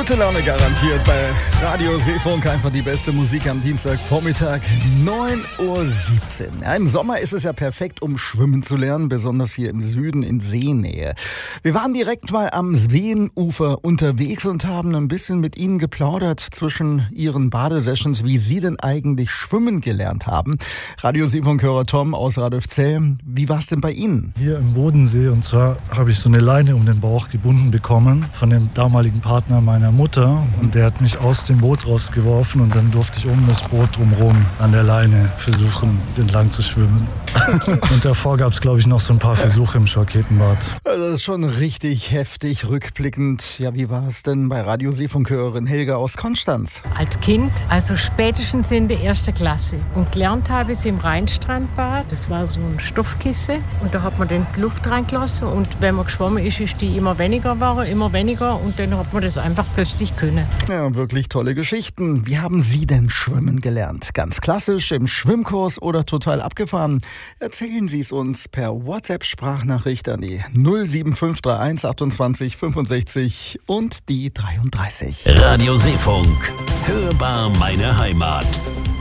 Gute Laune garantiert bei Radio Seefunk. Einfach die beste Musik am Dienstagvormittag, 9:17 Uhr. Ja, im Sommer ist es ja perfekt, um schwimmen zu lernen, besonders hier im Süden in Seenähe. Wir waren direkt mal am Sveenufer unterwegs und haben ein bisschen mit Ihnen geplaudert zwischen Ihren Badesessions, wie Sie denn eigentlich schwimmen gelernt haben. Radio Seefunk-Hörer Tom aus Radolfzell, wie war es denn bei Ihnen? Hier im Bodensee, und zwar habe ich so eine Leine um den Bauch gebunden bekommen von dem damaligen Partner meiner Mutter, und der hat mich aus dem Boot rausgeworfen und dann durfte ich um das Boot drumherum an der Leine versuchen, entlang zu schwimmen. Und davor gab es, glaube ich, noch so ein paar Versuche im Schorketenbad. Also das ist schon richtig heftig rückblickend. Ja, wie war es denn bei Radio Seefunk-Hörerin Helga aus Konstanz? Als Kind, also spätestens in der 1. Klasse. Und gelernt habe ich es im Rheinstrandbad. Das war so ein Stoffkissen und da hat man dann die Luft reingelassen und wenn man geschwommen ist, ist die immer weniger und dann hat man das einfach plötzlich können. Ja, wirklich tolle Geschichten. Wie haben Sie denn schwimmen gelernt? Ganz klassisch im Schwimmkurs oder total abgefahren? Erzählen Sie es uns per WhatsApp-Sprachnachricht an die 07531 28 65 und die 33. Radio Seefunk. Hörbar meine Heimat.